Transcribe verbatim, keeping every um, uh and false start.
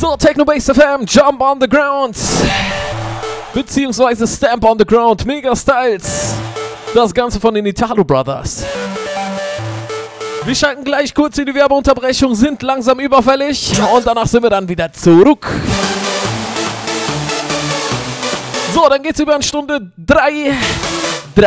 So, Techno Bass F M, Jump on the Ground. Beziehungsweise Stamp on the Ground, Mega Styles. Das Ganze von den Italo Brothers. Wir schalten gleich kurz in die Werbeunterbrechung, sind langsam überfällig und danach sind wir dann wieder zurück. So, dann geht's über in Stunde drei.